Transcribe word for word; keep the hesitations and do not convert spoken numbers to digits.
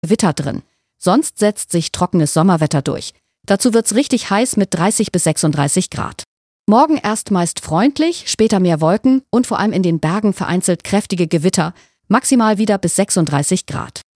Gewitter drin. Sonst setzt sich trockenes Sommerwetter durch. Dazu wird's richtig heiß mit dreißig bis sechsunddreißig Grad. Morgen erst meist freundlich, später mehr Wolken und vor allem in den Bergen vereinzelt kräftige Gewitter, maximal wieder bis sechsunddreißig Grad.